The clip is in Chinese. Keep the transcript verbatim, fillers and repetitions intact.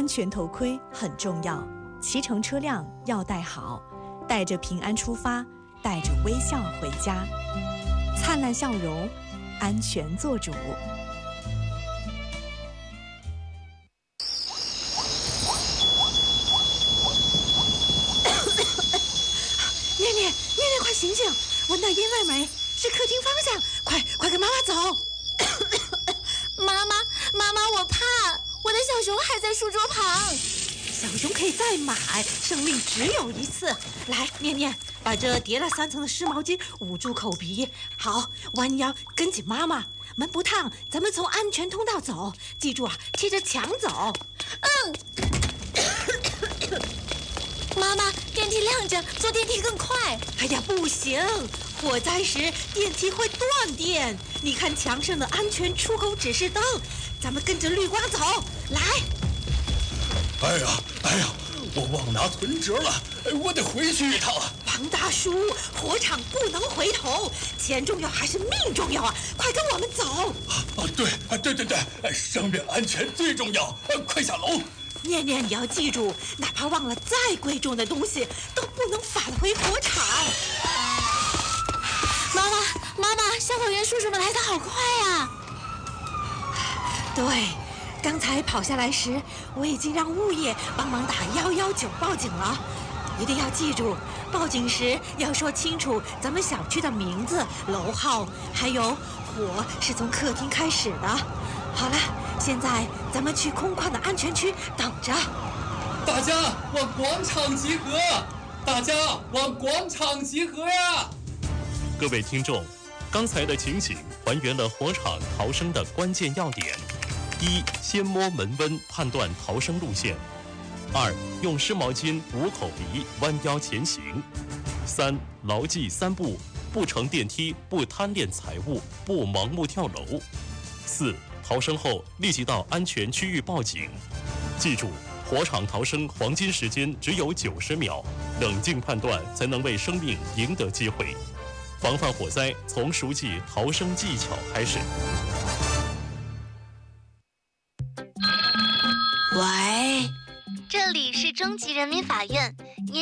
安全头盔很重要，骑乘车辆要戴好，带着平安出发，带着微笑回家，灿烂笑容，安全做主。 念念，念念，快醒醒！闻到烟味没？是客厅方向，快快跟妈妈走！ 妈妈，妈妈，我怕，我的小熊还在书桌旁。 小熊可以再买，生命只有一次。来，念念，把这叠了三层的湿毛巾捂住口鼻，好，弯腰跟紧妈妈。门不烫，咱们从安全通道走，记住啊，贴着墙走。 嗯。妈妈，电梯亮着，坐电梯更快。 哎呀，不行，火灾时电梯会断电。你看墙上的安全出口指示灯，咱们跟着绿光走。来。 哎呀，哎呀，我忘拿存折了，我得回去一趟啊。 王大叔，火场不能回头，钱重要还是命重要啊？快跟我们走。 啊，对，对对对，生命安全最重要，快下楼。 念念，你要记住，哪怕忘了再贵重的东西，都不能返回火场。 妈妈，妈妈，消防员叔叔们来得好快啊！ 对，刚才跑下来时，我已经让物业帮忙打一一九报警了。一定要记住，报警时要说清楚咱们小区的名字、楼号，还有火是从客厅开始的。好了，现在咱们去空旷的安全区等着。 大家往广场集合！大家往广场集合呀！ 各位听众，刚才的情景还原了火场逃生的关键要点：一、先摸门温判断逃生路线；二、用湿毛巾捂口鼻，弯腰前行；三、牢记三不：不乘电梯，不贪恋财物，不盲目跳楼；四、逃生后立即到安全区域报警。记住，火场逃生黄金时间只有九十秒，冷静判断才能为生命赢得机会。防范火灾，从熟记逃生技巧开始。 喂， 这里是中级人民法院，